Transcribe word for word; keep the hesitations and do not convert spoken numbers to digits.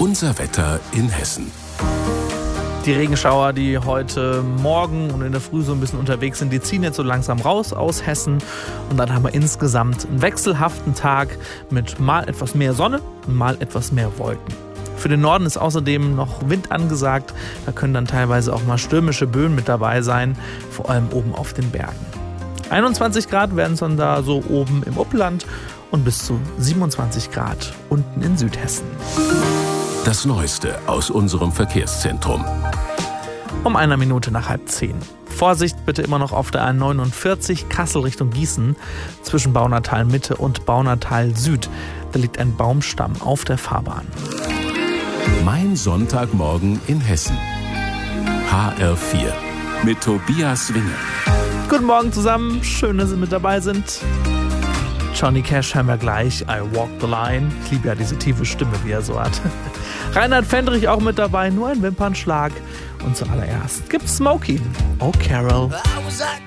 Unser Wetter in Hessen. Die Regenschauer, die heute Morgen und in der Früh so ein bisschen unterwegs sind, die ziehen jetzt so langsam raus aus Hessen. Und dann haben wir insgesamt einen wechselhaften Tag mit mal etwas mehr Sonne und mal etwas mehr Wolken. Für den Norden ist außerdem noch Wind angesagt. Da können dann teilweise auch mal stürmische Böen mit dabei sein, vor allem oben auf den Bergen. einundzwanzig Grad werden es dann da so oben im Upland und bis zu siebenundzwanzig Grad unten in Südhessen. Das Neueste aus unserem Verkehrszentrum. Um einer Minute nach halb zehn. Vorsicht bitte immer noch auf der A neunundvierzig Kassel Richtung Gießen zwischen Baunatal Mitte und Baunatal Süd. Da liegt ein Baumstamm auf der Fahrbahn. Mein Sonntagmorgen in Hessen. H R vier mit Tobias Winge. Guten Morgen zusammen, schön, dass Sie mit dabei sind. Johnny Cash hören wir gleich, I Walk the Line. Ich liebe ja diese tiefe Stimme, die er so hat. Reinhard Fendrich auch mit dabei, nur ein Wimpernschlag. Und zuallererst gibt's Smokey. Oh Carol.